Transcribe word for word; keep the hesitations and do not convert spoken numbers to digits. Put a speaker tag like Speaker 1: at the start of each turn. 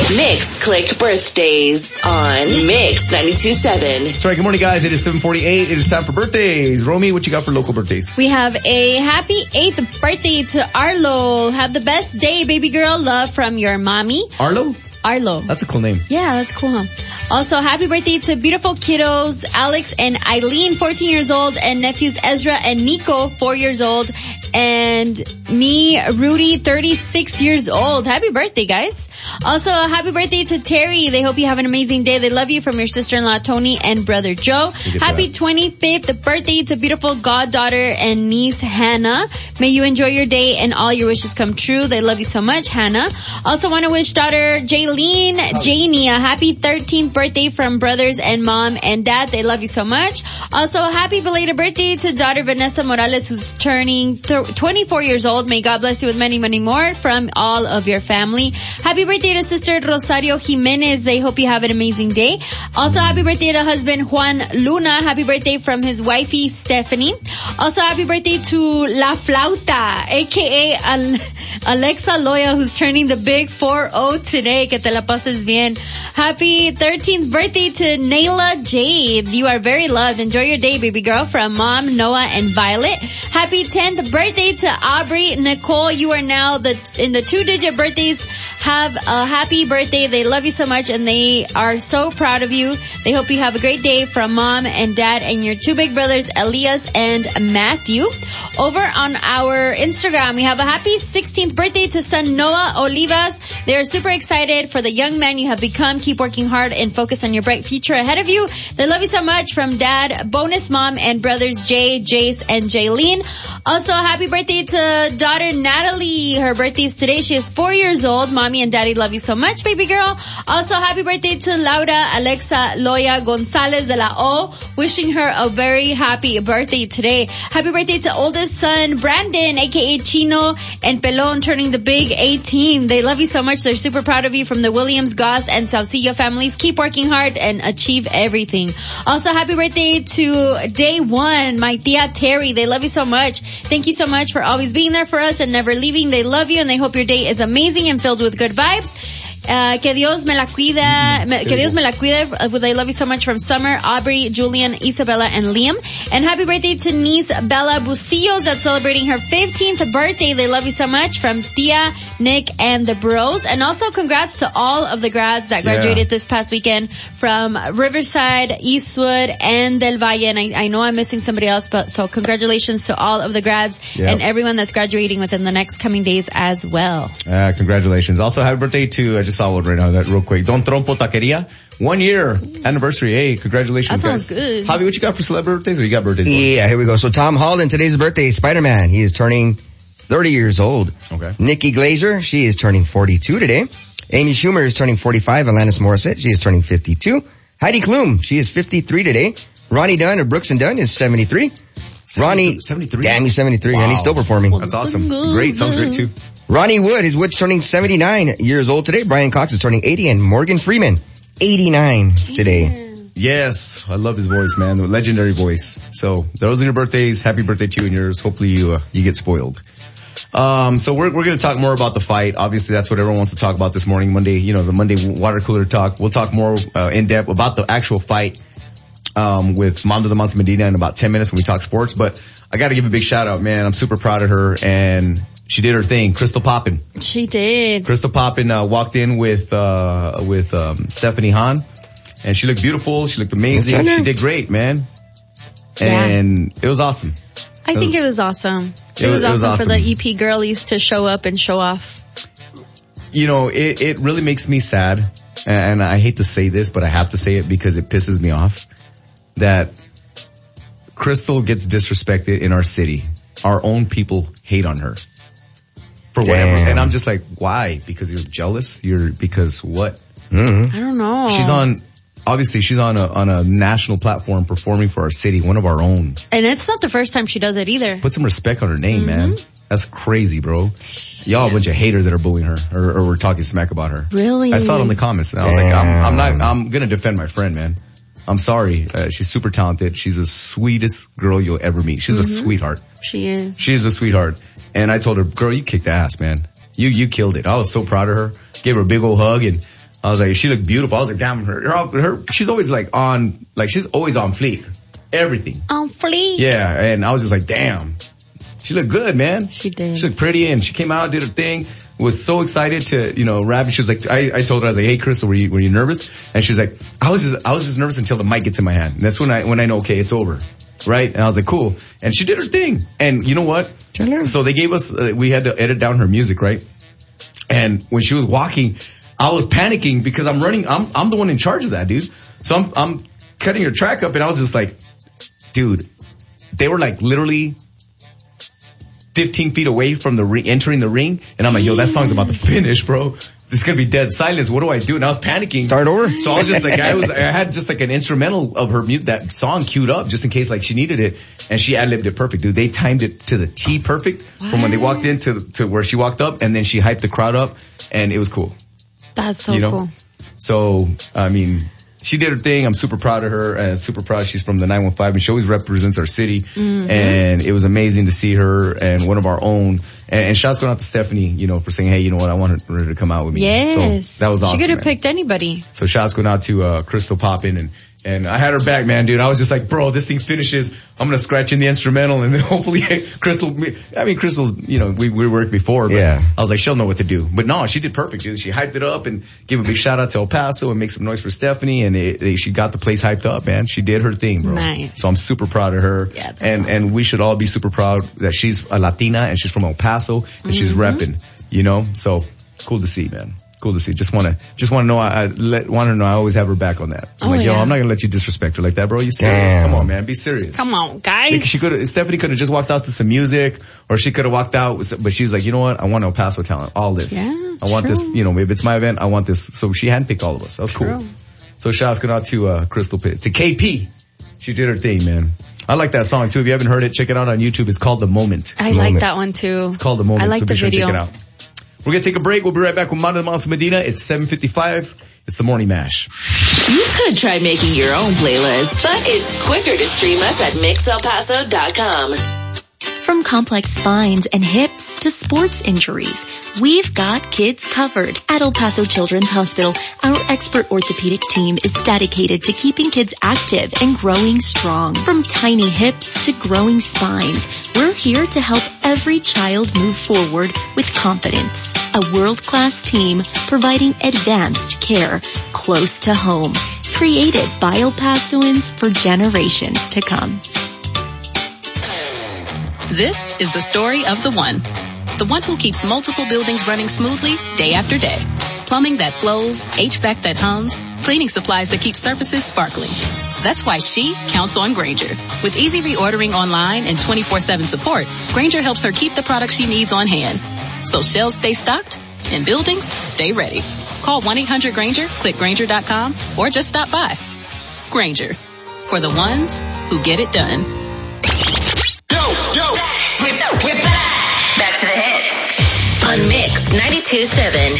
Speaker 1: Mix Click Birthdays on Mix ninety-two point seven.
Speaker 2: That's right. Good morning, guys. It is seven forty-eight. It is time for birthdays. Romy, what you got for local birthdays?
Speaker 3: We have a happy eighth birthday to Arlo. Have the best day, baby girl. Love from your mommy.
Speaker 2: Arlo?
Speaker 3: Arlo.
Speaker 2: That's a cool name.
Speaker 3: Yeah, that's cool, huh? Also, happy birthday to beautiful kiddos, Alex and Eileen, fourteen years old, and nephews Ezra and Nico, four years old, and me, Rudy, thirty-six years old. Happy birthday, guys. Also, happy birthday to Terry. They hope you have an amazing day. They love you from your sister-in-law, Tony, and brother Joe. Happy twenty-fifth birthday to beautiful goddaughter and niece, Hannah. May you enjoy your day and all your wishes come true. They love you so much, Hannah. Also want to wish daughter Jaylene, Janie, a happy thirteenth birthday from brothers and mom and dad. They love you so much. Also, happy belated birthday to daughter Vanessa Morales, who's turning th- twenty-four years old. May God bless you with many, many more from all of your family. Happy birthday to sister Rosario Jimenez. They hope you have an amazing day. Also, happy birthday to husband Juan Luna. Happy birthday from his wifey Stephanie. Also, happy birthday to La Flauta, aka Al- Alexa Loya, who's turning the big four oh today. Que te la pases bien. Happy thirteenth birthday to Nayla Jade. You are very loved. Enjoy your day, baby girl, from mom, Noah, and Violet. Happy tenth birthday to Aubrey Nicole. You are now the in the two-digit birthdays. Have a happy birthday. They love you so much, and they are so proud of you. They hope you have a great day from mom and dad and your two big brothers, Elias and Matthew. Over on our Instagram, we have a happy sixteenth birthday to son Noah Olivas. They are super excited for the young man you have become. Keep working hard and focus on your bright future ahead of you. They love you so much from dad, bonus mom, and brothers Jay, Jace, and Jaylene. Also, happy birthday to daughter Natalie. Her birthday is today. She is four years old. Mommy and daddy love you so much, baby girl. Also, happy birthday to Laura Alexa Loya Gonzalez de la O. Wishing her a very happy birthday today. Happy birthday to oldest son Brandon, aka Chino, and Pelon, turning the big eighteen. They love you so much. They're super proud of you from the Williams, Goss, and Salcillo families. Keep working hard and achieve everything. Also, happy birthday to day one, my tia Terry. They love you so much. Thank you so much for always being there for us and never leaving. They love you and they hope your day is amazing and filled with good vibes. Uh, que Dios me la cuida, me, que Dios me la cuide. Uh, they love you so much from Summer, Aubrey, Julian, Isabella, and Liam. And happy birthday to niece Bella Bustillos that's celebrating her fifteenth birthday. They love you so much from Tia, Nick, and the bros. And also congrats to all of the grads that graduated yeah. this past weekend from Riverside, Eastwood, and Del Valle. And I, I know I'm missing somebody else, but so congratulations to all of the grads yep. and everyone that's graduating within the next coming days as well.
Speaker 2: Uh, congratulations. Also, happy birthday to, I just saw one right now, that real quick. Don Trompo Taqueria. One year anniversary. Hey, congratulations,
Speaker 3: that sounds
Speaker 2: guys.
Speaker 3: Good.
Speaker 2: Javi, what you got for celebrity birthdays? Or you got birthdays?
Speaker 4: Yeah, here we go. So Tom Holland, today's birthday, Spider-Man. He is turning thirty years old.
Speaker 2: Okay.
Speaker 4: Nikki Glazer, she is turning forty-two today. Amy Schumer is turning forty-five. Alanis Morissette, she is turning fifty-two. Heidi Klum, she is fifty-three today. Ronnie Dunn of Brooks and Dunn is seventy-three. Ronnie,
Speaker 2: seventy-three?
Speaker 4: Damn, he's seventy-three, wow. And he's still performing.
Speaker 2: That's awesome. Great, sounds great too.
Speaker 4: Ronnie Wood, his Wood's turning seventy-nine years old today. Brian Cox is turning eighty, and Morgan Freeman, eighty-nine today.
Speaker 2: Yes, I love his voice, man. The legendary voice. So those are your birthdays. Happy birthday to you and yours. Hopefully you uh, you get spoiled. Um, so we're we're going to talk more about the fight. Obviously, that's what everyone wants to talk about this morning, Monday. You know, the Monday water cooler talk. We'll talk more uh, in depth about the actual fight um with Mando the Monte Medina in about ten minutes when we talk sports. But I got to give a big shout out, man. I'm super proud of her, and she did her thing. Crystal Poppin.
Speaker 3: She did.
Speaker 2: Crystal Poppin uh, walked in with uh with um Stephanie Hahn, and she looked beautiful. She looked amazing. She did great, man. And yeah. it was awesome.
Speaker 3: I think it was awesome. It,
Speaker 2: it,
Speaker 3: was,
Speaker 2: was,
Speaker 3: awesome
Speaker 2: it was awesome
Speaker 3: for the E P girlies to show up and show off.
Speaker 2: You know, it, it really makes me sad, and I hate to say this, but I have to say it because it pisses me off, that Crystal gets disrespected in our city. Our own people hate on her for
Speaker 4: Damn.
Speaker 2: whatever. And I'm just like, why? Because you're jealous? You're, because what?
Speaker 4: Mm-hmm.
Speaker 3: I don't know.
Speaker 2: She's on, obviously she's on a, on a national platform performing for our city, one of our own.
Speaker 3: And it's not the first time she does it either.
Speaker 2: Put some respect on her name, mm-hmm. man. That's crazy, bro. Y'all a bunch of haters that are bullying her or, or we're talking smack about her.
Speaker 3: Really?
Speaker 2: I saw it in the comments and I was
Speaker 4: Damn.
Speaker 2: like, I'm, I'm not, I'm gonna defend my friend, man. I'm sorry. Uh, she's super talented. She's the sweetest girl you'll ever meet. She's mm-hmm. a sweetheart.
Speaker 3: She is.
Speaker 2: She's a sweetheart. And I told her, girl, you kicked ass, man. You, you killed it. I was so proud of her. Gave her a big old hug and, I was like, she looked beautiful. I was like, damn, her, her, her she's always like on, like she's always on fleek. Everything.
Speaker 3: On fleek.
Speaker 2: Yeah, and I was just like, damn. She looked good, man.
Speaker 3: She did.
Speaker 2: She looked pretty, and she came out, did her thing, was so excited to, you know, rap. And she was like, I, I told her, I was like, hey, Crystal, were you, were you nervous? And she's like, I was just, I was just nervous until the mic gets in my hand. And that's when I, when I know, okay, it's over. Right? And I was like, cool. And she did her thing. And you know what? So they gave us, uh, we had to edit down her music, right? And when she was walking, I was panicking because I'm running, I'm, I'm the one in charge of that, dude. So I'm, I'm cutting her track up, and I was just like, dude, they were like literally fifteen feet away from the ring, entering the ring. And I'm like, yo, that song's about to finish, bro. This is going to be dead silence. What do I do? And I was panicking.
Speaker 4: Start over?
Speaker 2: So I was just like, I was, I had just like an instrumental of her mute, that song queued up just in case like she needed it. And she ad-libbed it perfect, dude. They timed it to the T perfect from when they walked in to, to where she walked up, and then she hyped the crowd up, and it was cool.
Speaker 3: That's so
Speaker 2: you know?
Speaker 3: cool.
Speaker 2: So, I mean, she did her thing. I'm super proud of her, and super proud she's from the nine one five, and she always represents our city. Mm-hmm. And it was amazing to see her, and one of our own. And, and shouts going out to Stephanie, you know, for saying, hey, you know what, I want her to come out with me.
Speaker 3: Yes.
Speaker 2: So that was awesome.
Speaker 3: She could have
Speaker 2: man.
Speaker 3: picked anybody.
Speaker 2: So shouts going out to uh Crystal Poppin, and and I had her back, man, dude. I was just like, bro, this thing finishes, I'm gonna scratch in the instrumental, and then hopefully Crystal, I mean, Crystal, you know, we we worked before, but
Speaker 4: yeah.
Speaker 2: I was like, she'll know what to do. But no, she did perfect, dude. She hyped it up and gave a big shout out to El Paso and make some noise for Stephanie, and it, it, she got the place hyped up, man. She did her thing, bro.
Speaker 3: Nice.
Speaker 2: So I'm super proud of her.
Speaker 3: Yeah, that's
Speaker 2: and
Speaker 3: awesome.
Speaker 2: And we should all be super proud that she's a Latina and she's from El Paso and mm-hmm. she's repping, you know? So cool to see, man. Cool to see. Just want to, just want to know, I, I let, want to know I always have her back on that. I'm
Speaker 3: oh,
Speaker 2: like, yo,
Speaker 3: yeah.
Speaker 2: I'm not going to let you disrespect her like that, bro. You serious?
Speaker 4: Damn.
Speaker 2: Come on, man. Be serious.
Speaker 3: Come on, guys.
Speaker 2: Like she could have, Stephanie could have just walked out to some music, or she could have walked out with, but she was like, you know what? I want El Paso talent. All this.
Speaker 3: Yeah,
Speaker 2: I want
Speaker 3: true.
Speaker 2: this, you know, if it's my event, I want this. So she handpicked all of us. That was
Speaker 3: True.
Speaker 2: cool. So shouts going out to, uh, Crystal Pitt, to K P. She did her thing, man. I like that song too. If you haven't heard it, check it out on YouTube. It's called The Moment.
Speaker 3: I
Speaker 2: Moment.
Speaker 3: like that one too.
Speaker 2: It's called The Moment.
Speaker 3: I like
Speaker 2: so
Speaker 3: the
Speaker 2: be sure
Speaker 3: video.
Speaker 2: to check it out. We're going to take a break. We'll be right back with Manda Mouse Medina. It's seven fifty-five. It's the Morning Mash.
Speaker 1: You could try making your own playlist, but it's quicker to stream us at mix el paso dot com.
Speaker 5: From complex spines and hips to sports injuries, we've got kids covered. At El Paso Children's Hospital, our expert orthopedic team is dedicated to keeping kids active and growing strong. From tiny hips to growing spines, we're here to help every child move forward with confidence. A world-class team providing advanced care close to home, created by El Pasoans for generations to come.
Speaker 6: This is the story of the one. The one who keeps multiple buildings running smoothly day after day. Plumbing that flows, H V A C that hums, cleaning supplies that keep surfaces sparkling. That's why she counts on Grainger. With easy reordering online and twenty-four seven support, Grainger helps her keep the products she needs on hand. So shelves stay stocked and buildings stay ready. Call one eight hundred Grainger, click Grainger dot com, or just stop by. Grainger. For the ones who get it done.
Speaker 1: Yo, we're back. Back to the hits. On Mix ninety-two point seven.